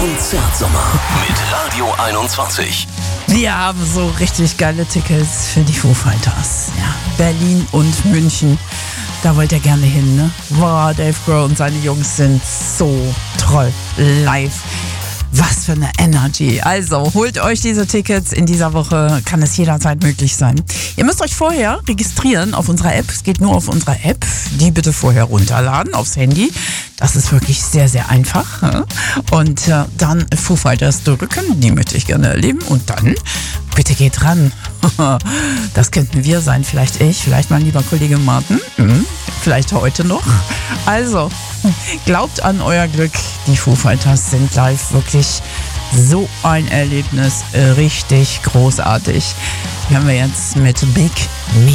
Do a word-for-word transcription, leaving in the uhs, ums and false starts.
Konzertsommer mit Radio einundzwanzig. Wir haben so richtig geile Tickets für die Foo Fighters. Ja, Berlin und München. Da wollt ihr gerne hin, ne? Wow, Dave Grohl und seine Jungs sind so toll live. Was für eine Energy. Also, holt euch diese Tickets. In dieser Woche kann es jederzeit möglich sein. Ihr müsst euch vorher registrieren auf unserer App. Es geht nur auf unserer App. Die bitte vorher runterladen aufs Handy. Das ist wirklich sehr, sehr einfach. Und äh, dann Foo Fighters drücken. Die möchte ich gerne erleben. Und dann, bitte geht ran. Das könnten wir sein. Vielleicht ich, vielleicht mein lieber Kollege Martin. Hm, vielleicht heute noch. Also, glaubt an euer Glück. Die Foo Fighters sind live wirklich so ein Erlebnis. Richtig großartig. Hören wir jetzt mit Big Me.